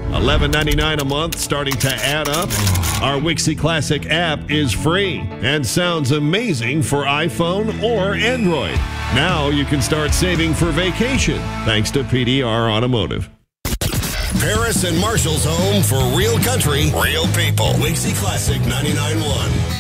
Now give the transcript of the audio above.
$11.99 a month, starting to add up. Our Wixie Classic app is free and sounds amazing for iPhone or Android. Now you can start saving for vacation thanks to PDR Automotive. Paris and Marshall's home for real country, real people. Wixie Classic 99.1.